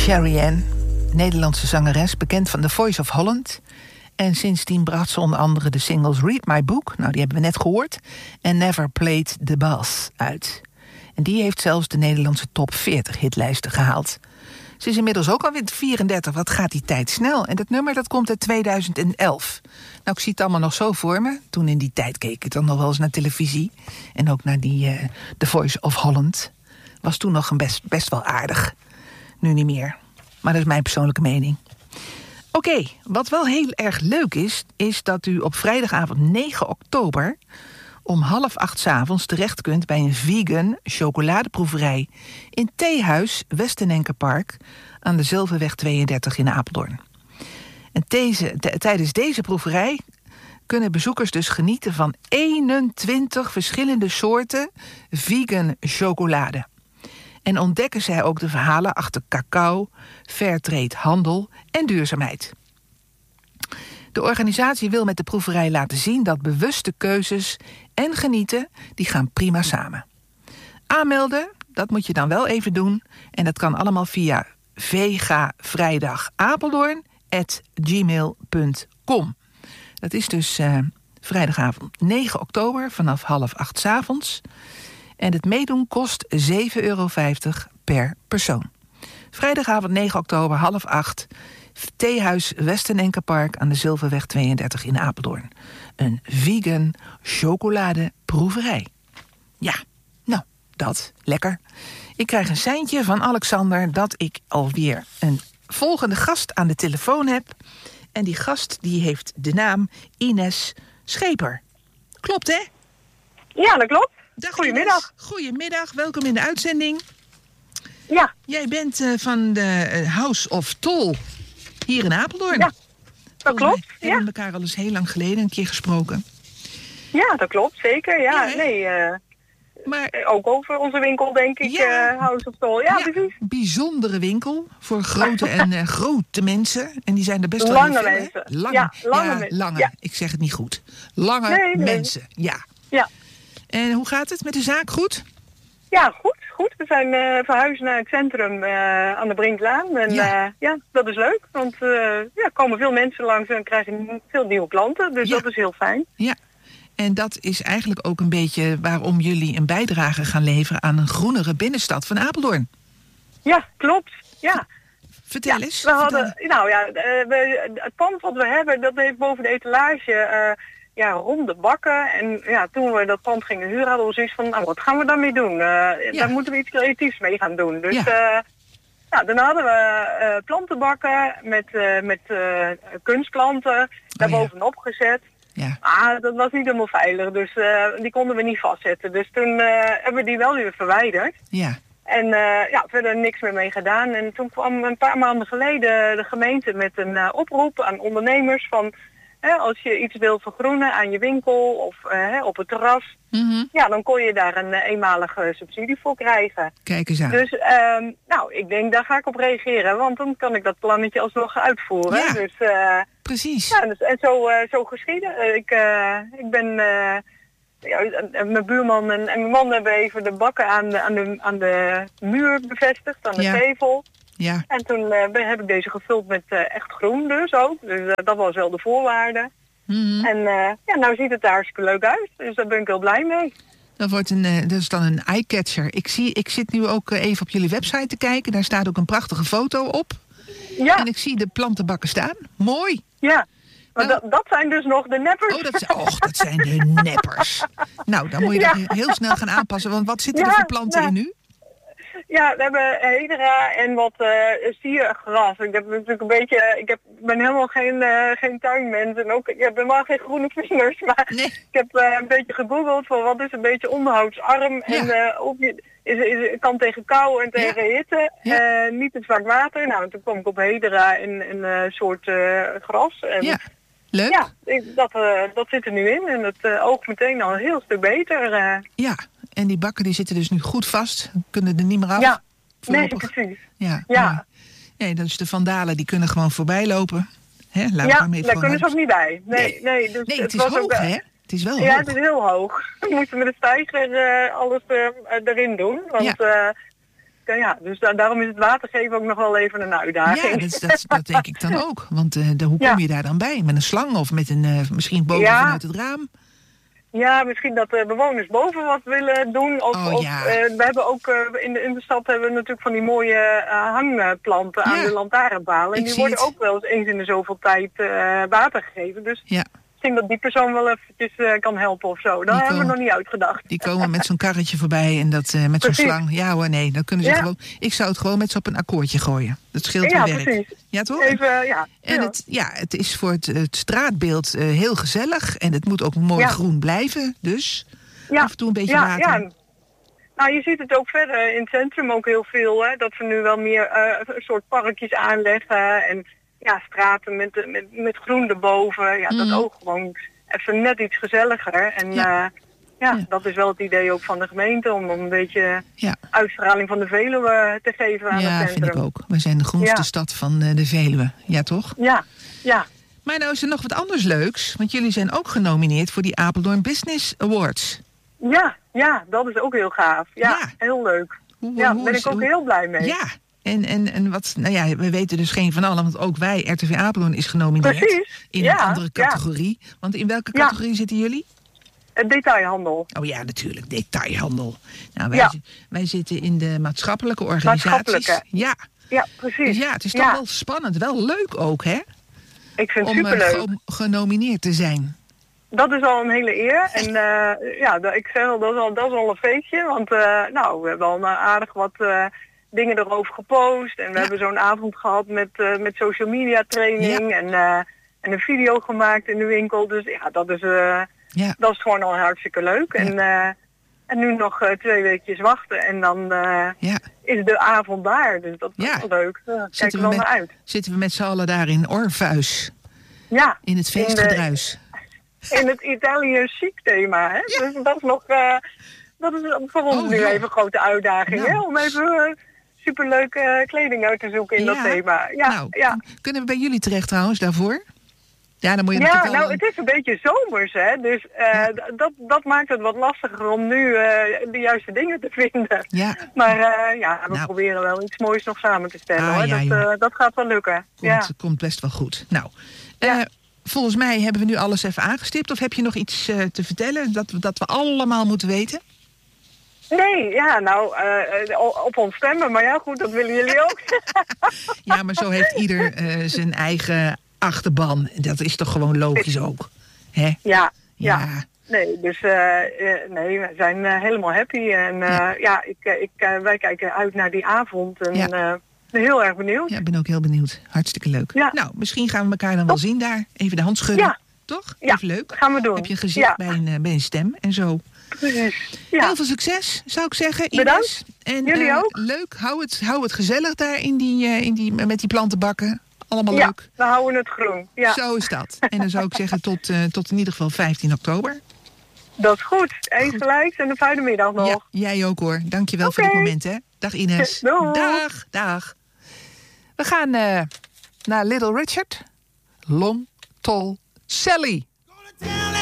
Sherry Ann, Nederlandse zangeres, bekend van The Voice of Holland. En sindsdien bracht ze onder andere de singles Read My Book, nou die hebben we net gehoord, en Never Played the Bass uit. En die heeft zelfs de Nederlandse top 40 hitlijsten gehaald. Ze is inmiddels ook alweer 34, wat gaat die tijd snel. En dat nummer dat komt uit 2011. Nou, ik zie het allemaal nog zo voor me. Toen in die tijd keek ik dan nog wel eens naar televisie. En ook naar die The Voice of Holland. Was toen nog best wel aardig. Nu niet meer. Maar dat is mijn persoonlijke mening. Oké, wat wel heel erg leuk is dat u op vrijdagavond 9 oktober... om 7:30 'avonds terecht kunt bij een vegan chocoladeproeverij... in Theehuis Westenenkerpark aan de Zilverweg 32 in Apeldoorn. En tijdens deze proeverij kunnen bezoekers dus genieten van 21 verschillende soorten vegan chocolade. En ontdekken zij ook de verhalen achter cacao, fairtrade handel en duurzaamheid. De organisatie wil met de proeverij laten zien dat bewuste keuzes en genieten, die gaan prima samen. Aanmelden, dat moet je dan wel even doen. En dat kan allemaal via vegavrijdagadapeldoorn@gmail.com. Dat is dus vrijdagavond 9 oktober vanaf 7:30 'avonds. En het meedoen kost €7,50 per persoon. Vrijdagavond 9 oktober 7:30 Theehuis Westenenkerpark aan de Zilverweg 32 in Apeldoorn. Een vegan chocoladeproeverij. Ja, nou, dat, lekker. Ik krijg een seintje van Alexander dat ik alweer een volgende gast aan de telefoon heb. En die gast die heeft de naam Ines Scheper. Klopt, hè? Ja, dat klopt. Dag, Goedemiddag. Ines. Goedemiddag, welkom in de uitzending. Ja. Jij bent van de House of Tol hier in Apeldoorn. Ja, dat klopt. We hebben elkaar al eens heel lang geleden een keer gesproken. Ja, dat klopt, zeker. Ja, Ja, nee. Maar Ook over onze winkel, denk ik, House of Tol. Ja, precies. Bijzondere winkel voor grote en grote mensen. En die zijn er best wel Lange heel veel, mensen. hè? Lange, Ja, lange mensen. Lange. Ja. Ik zeg het niet goed. Lange Nee. mensen, ja. Ja. En hoe gaat het met de zaak? Goed? Ja, goed. We zijn verhuisd naar het centrum aan de Brinklaan. En ja, dat is leuk. Want er komen veel mensen langs en krijgen veel nieuwe klanten. Dus dat is heel fijn. Ja. En dat is eigenlijk ook een beetje waarom jullie een bijdrage gaan leveren aan een groenere binnenstad van Apeldoorn. Ja, klopt. Ja. Vertel eens. We hadden, het pand wat we hebben, dat heeft boven de etalage ronde bakken. En ja, toen we dat pand gingen huren, hadden we zoiets van, nou, wat gaan we daarmee doen? Daar moeten we iets creatiefs mee gaan doen. Dus dan hadden we plantenbakken met kunstplanten daarbovenop gezet. Ja. Dat was niet helemaal veilig, dus die konden we niet vastzetten. Dus toen hebben we die wel weer verwijderd. Ja. En verder niks meer mee gedaan. En toen kwam een paar maanden geleden de gemeente met een oproep aan ondernemers van, als je iets wil vergroenen aan je winkel of op het terras, dan kon je daar een eenmalige subsidie voor krijgen. Kijk eens aan. Dus ik denk, daar ga ik op reageren, want dan kan ik dat plannetje alsnog uitvoeren. Ja, dus, precies. Ja, dus, en zo geschieden. Ik ben... mijn buurman en mijn man hebben even de bakken aan de muur bevestigd, aan de gevel. Ja. En toen heb ik deze gevuld met echt groen dus ook. Dus dat was wel de voorwaarde. En nou ziet het er hartstikke leuk uit. Dus daar ben ik heel blij mee. Dat is dan een eye-catcher. Ik zit nu ook even op jullie website te kijken. Daar staat ook een prachtige foto op. Ja. En ik zie de plantenbakken staan. Mooi. Ja. Maar dat zijn dus nog de neppers. Dat zijn de neppers. Nou, dan moet je dat heel snel gaan aanpassen. Want wat zitten er voor planten in nu? Ja, we hebben hedera en wat siergras. Ik heb natuurlijk een beetje, ik ben helemaal geen tuinmens en ook, ik heb helemaal geen groene vingers, maar ik heb een beetje gegoogeld van wat is een beetje onderhoudsarm en kan tegen kou en tegen hitte, niet te zwak water. Nou, toen kwam ik op hedera en een soort gras. En, leuk. Ja, dat zit er nu in en het oogt meteen al een heel stuk beter. Ja. En die bakken die zitten dus nu goed vast. Kunnen er niet meer af. Ja, nee, precies. Ja. Nee, dus de vandalen die kunnen gewoon voorbij lopen. Hè, daar kunnen ze ook niet bij. Nee, dus het is hoog, ook, hè? Het is wel hoog. Ja, het is heel hoog. We moeten met de steiger alles erin doen. Want Dus daarom is het watergeven ook nog wel even een uitdaging. Ja, dat denk ik dan ook. Want hoe kom je daar dan bij? Met een slang of met een misschien boven vanuit het raam? Ja, misschien dat de bewoners boven wat willen doen. We hebben ook in de stad hebben we natuurlijk van die mooie hangplanten aan de lantaarnpalen. En die worden ook wel eens in de zoveel tijd water gegeven. Dus ik denk dat die persoon wel eventjes kan helpen of zo. Dat hebben we nog niet uitgedacht. Die komen met zo'n karretje voorbij en dat met zo'n slang. Ja hoor, nee, dan kunnen ze gewoon... Ik zou het gewoon met ze op een akkoordje gooien. Dat scheelt weer werk. Precies. Ja, toch? Even, En het is voor het straatbeeld heel gezellig. En het moet ook mooi groen blijven. Dus af en toe een beetje water. Ja. Nou, je ziet het ook verder in het centrum ook heel veel. Hè, dat we nu wel meer een soort parkjes aanleggen. En straten met groen erboven. Ja, dat ook gewoon even net iets gezelliger. En dat is wel het idee ook van de gemeente. Om een beetje uitstraling van de Veluwe te geven aan het centrum. Ja, vind ik ook. We zijn de groenste stad van de Veluwe. Ja, toch? Ja. Maar nou is er nog wat anders leuks. Want jullie zijn ook genomineerd voor die Apeldoorn Business Awards. Ja, dat is ook heel gaaf. Ja. Heel leuk. Daar ben ik ook heel blij mee. Ja. En wat, we weten dus geen van allen, want ook wij, RTV Apeldoorn, is genomineerd. Precies. In een andere categorie. Want in welke categorie zitten jullie? Detailhandel. Oh ja, natuurlijk, detailhandel. Nou, wij zitten in de maatschappelijke organisaties. Ja, precies. Dus het is toch wel spannend, wel leuk ook, hè? Ik vind het superleuk. Om genomineerd te zijn. Dat is al een hele eer. En ik zeg al, dat is al een feestje. Want we hebben al aardig wat dingen erover gepost. En we hebben zo'n avond gehad met social media training. En een video gemaakt in de winkel. Dus dat is gewoon al hartstikke leuk. En nu nog 2 weekjes wachten. En dan is de avond daar. Dus dat is wel leuk. Kijk er wel naar uit. Zitten we met z'n allen daar in Orpheus? Ja. In het feestgedruis. In het Italië chic thema. Hè? Ja. Dus dat is nog... dat is voor ons nu even een grote uitdaging. Hè? Om even superleuke kleding uit te zoeken in dat thema. Kunnen we bij jullie terecht trouwens daarvoor? Ja, dan moet je het is een beetje zomers, hè. Dus dat maakt het wat lastiger om nu de juiste dingen te vinden. Ja. Maar we proberen wel iets moois nog samen te stellen. Dat gaat wel lukken. Komt best wel goed. Nou, volgens mij hebben we nu alles even aangestipt. Of heb je nog iets te vertellen dat we allemaal moeten weten? Nee, op ons stemmen. Maar ja, goed, dat willen jullie ook. Ja, maar zo heeft ieder zijn eigen achterban. Dat is toch gewoon logisch ook. Hè? Ja. Nee, dus we zijn helemaal happy. En wij kijken uit naar die avond. En ben heel erg benieuwd. Ja, ik ben ook heel benieuwd. Hartstikke leuk. Ja. Nou, misschien gaan we elkaar dan wel zien daar. Even de hand schudden. Ja. Toch? Even leuk. Gaan we doen. Heb je een gezicht bij een stem en zo. Precies. Ja. Heel veel succes, zou ik zeggen. Bedankt. Ines. En jullie ook. Leuk. Hou het gezellig daar met die plantenbakken. Allemaal leuk. We houden het groen. Ja. Zo is dat. En dan zou ik zeggen tot in ieder geval 15 oktober. Dat is goed. Eens gelijk en een fijne middag nog. Ja, jij ook hoor. Dankjewel voor dit moment. Hè. Dag Ines. Dag. We gaan naar Little Richard. Long Tall Sally.